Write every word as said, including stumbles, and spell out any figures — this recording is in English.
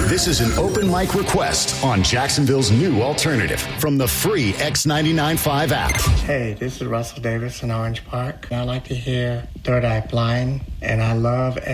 This is an open mic request on Jacksonville's new alternative from the free X ninety-nine point five app. Hey, this is Russell Davis in Orange Park. I like to hear Third Eye Blind, and I love